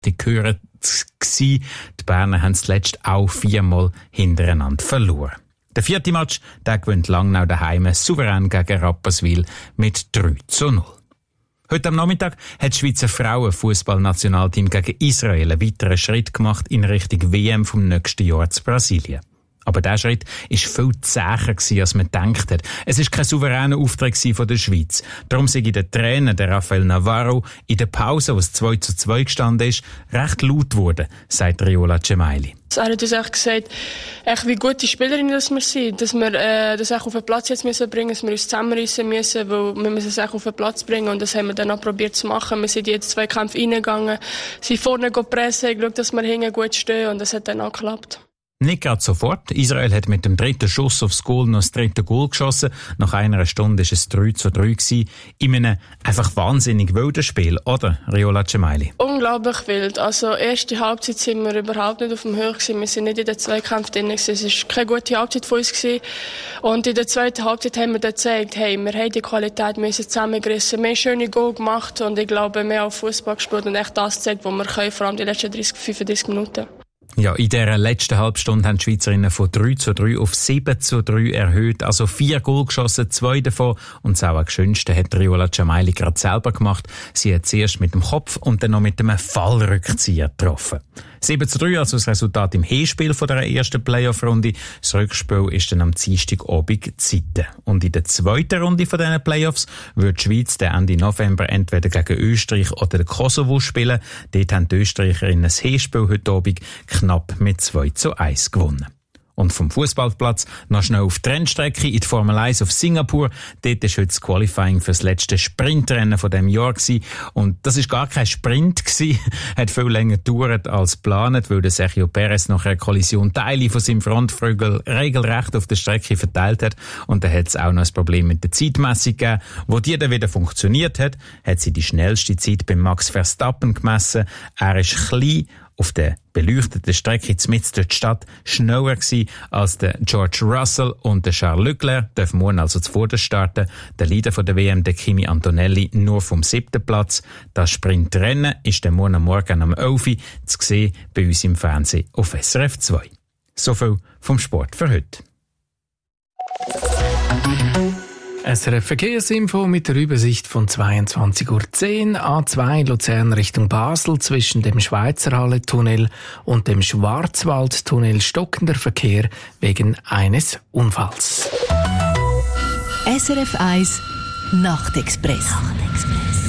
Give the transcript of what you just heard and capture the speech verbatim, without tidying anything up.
gehört gewesen. Die Berner haben zuletzt auch viermal hintereinander verloren. Der vierte Match, der gewinnt Langnau daheim souverän gegen Rapperswil mit drei zu null. Heute am Nachmittag hat das Schweizer Frauenfußballnationalteam gegen Israel einen weiteren Schritt gemacht in Richtung W M vom nächsten Jahr zu Brasilien. Aber dieser Schritt war viel zäher, als man gedacht hat. Es war kein souveräner Auftritt von der Schweiz. Darum sei der Trainer, der Rafael Navarro, in der Pause, wo es zwei zu zwei gestanden ist, recht laut geworden, sagt Riola Cemaili. Er hat uns echt gesagt, echt wie gute Spielerinnen dass wir sind, dass wir äh, das auch auf den Platz jetzt müssen bringen, dass wir uns zusammenreissen müssen, weil wir müssen es auch auf den Platz bringen und das haben wir dann auch probiert zu machen. Wir sind in die zwei Kämpfe reingegangen, sind vorne gepressen, haben geschaut, dass wir hinten gut stehen und das hat dann auch geklappt. Nicht gerade sofort. Israel hat mit dem dritten Schuss aufs Goal noch das dritte Goal geschossen. Nach einer Stunde war es drei zu drei gewesen. In einem einfach wahnsinnig wilden Spiel, oder, Riola Cemaili? Unglaublich wild. Also, erste Halbzeit sind wir überhaupt nicht auf dem Höhe gewesen. Wir sind nicht in den Zweikämpfen drin gewesen. Es war keine gute Halbzeit von uns gewesen. Und in der zweiten Halbzeit haben wir dann gezeigt, hey, wir haben die Qualität, wir sind zusammengerissen, wir haben schöne Goal gemacht und ich glaube, wir haben auch Fußball gespielt und echt das gezeigt, was wir können, vor allem die letzten dreißig, fünfunddreißig Minuten. Ja, in dieser letzten Halbstunde haben die Schweizerinnen von drei zu drei auf sieben zu drei erhöht. Also vier Goal geschossen, zwei davon. Und das auch schönste hat Riola Cemaili gerade selber gemacht. Sie hat zuerst mit dem Kopf und dann noch mit einem Fallrückzieher getroffen. sieben zu drei, also das Resultat im Hinspiel von der ersten Playoff-Runde. Das Rückspiel ist dann am Dienstagabend Zeiten. Und in der zweiten Runde von diesen Playoffs wird die Schweiz dann Ende November entweder gegen Österreich oder den Kosovo spielen. Dort haben die Österreicherinnen das Hinspiel heute Abend knapp mit zwei zu eins gewonnen. Und vom Fußballplatz noch schnell auf die Rennstrecke in die Formel eins auf Singapur. Dort war heute das Qualifying für das letzte Sprintrennen von diesem Jahr gewesen. Und das war gar kein Sprint gewesen. Hat viel länger gedauert als geplant, weil der Sergio Perez nach einer Kollision Teile von seinem Frontflügel regelrecht auf der Strecke verteilt hat. Und dann hat es auch noch ein Problem mit der Zeitmessung gegeben. Wo die dann wieder funktioniert hat, hat sie die schnellste Zeit bei Max Verstappen gemessen. Er ist klein auf der beleuchteten Strecke mitten durch die Stadt schneller gewesen als der George Russell und der Charles Leclerc, dürfen morgen also zuvorderst starten. Der Leader von der W M, der Kimi Antonelli, nur vom siebten Platz. Das Sprintrennen ist der morgen am Morgen am elf Uhr zu sehen bei uns im Fernsehen auf S R F zwei. So viel vom Sport für heute. S R F Verkehrsinfo mit der Übersicht von zweiundzwanzig Uhr zehn, A zwei Luzern Richtung Basel zwischen dem Schweizerhalle-Tunnel und dem Schwarzwald-Tunnel stockender Verkehr wegen eines Unfalls. S R F eins Nachtexpress. Nachtexpress.